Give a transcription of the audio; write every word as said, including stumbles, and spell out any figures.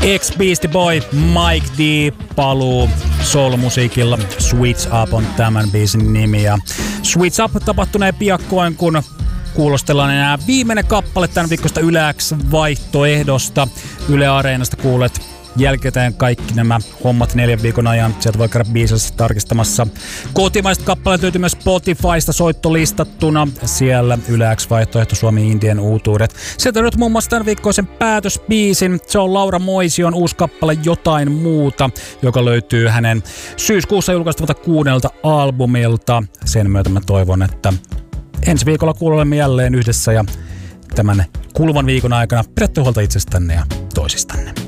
Ex-Beastie Boy, Mike D, paluu soul-musiikilla. Switch Up on tämän biisin nimi. Ja Switch Up tapahtuneen piakkoin, kun kuulostellaan enää viimeinen kappale tämän viikosta Yle X-vaihtoehdosta. Yle Areenasta kuulet jälkikäteen kaikki nämä hommat neljän viikon ajan. Sieltä voi käydä biisissä tarkistamassa. Kotimaiset kappaleet löytyy myös Spotifysta soittolistattuna. Siellä Yle X-vaihtoehto Suomi Indien uutuudet. Sieltä löytyy muun muassa tämän viikkoisen päätösbiisin. Se on Laura Moision uusi kappale Jotain muuta, joka löytyy hänen syyskuussa julkaistavalta kuunnelta albumilta. Sen myötä mä toivon, että ensi viikolla kuulemme jälleen yhdessä ja tämän kuluvan viikon aikana pidätte huolta itsestänne ja toisistanne.